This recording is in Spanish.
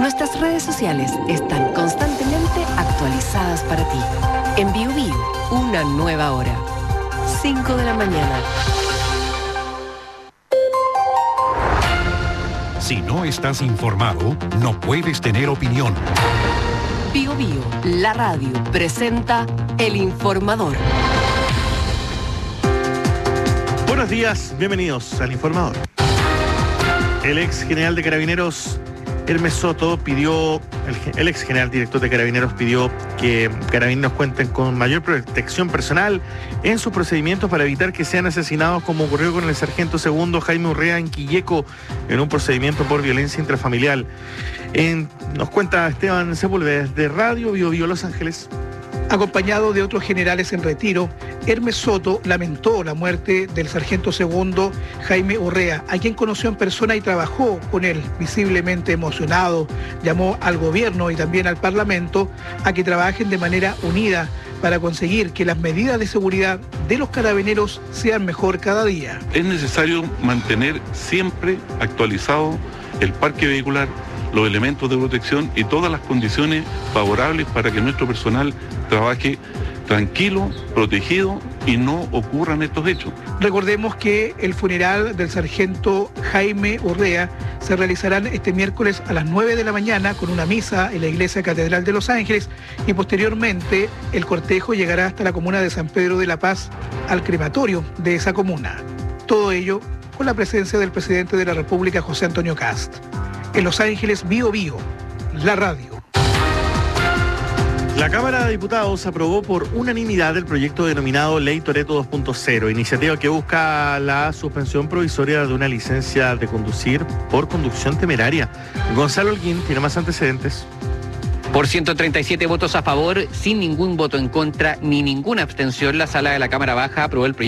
Nuestras redes sociales están constantemente actualizadas para ti. En Biobío, una nueva hora. 5 de la mañana. Si no estás informado, no puedes tener opinión. Biobío, la radio, presenta El Informador. Buenos días, bienvenidos al Informador. El ex general de Carabineros, Hermes Soto, el ex general director de Carabineros pidió que Carabineros cuenten con mayor protección personal en sus procedimientos para evitar que sean asesinados, como ocurrió con el sargento segundo Jaime Urrea en Quilleco, en un procedimiento por violencia intrafamiliar. Nos cuenta Esteban Sepúlveda desde Radio Biobío Los Ángeles. Acompañado de otros generales en retiro, Hermes Soto lamentó la muerte del sargento segundo Jaime Urrea, a quien conoció en persona y trabajó con él. Visiblemente emocionado, llamó al gobierno y también al Parlamento a que trabajen de manera unida para conseguir que las medidas de seguridad de los carabineros sean mejor cada día. Es necesario mantener siempre actualizado el parque vehicular, los elementos de protección y todas las condiciones favorables para que nuestro personal trabaje tranquilo, protegido y no ocurran estos hechos. Recordemos que el funeral del sargento Jaime Urrea se realizará este miércoles a las 9 de la mañana con una misa en la Iglesia Catedral de Los Ángeles y posteriormente el cortejo llegará hasta la comuna de San Pedro de la Paz, al crematorio de esa comuna. Todo ello con la presencia del presidente de la República, José Antonio Kast. En Los Ángeles, Biobío, la radio. La Cámara de Diputados aprobó por unanimidad el proyecto denominado Ley Toretto 2.0, iniciativa que busca la suspensión provisoria de una licencia de conducir por conducción temeraria. Gonzalo Holguín tiene más antecedentes. Por 137 votos a favor, sin ningún voto en contra ni ninguna abstención, la Sala de la Cámara Baja aprobó el proyecto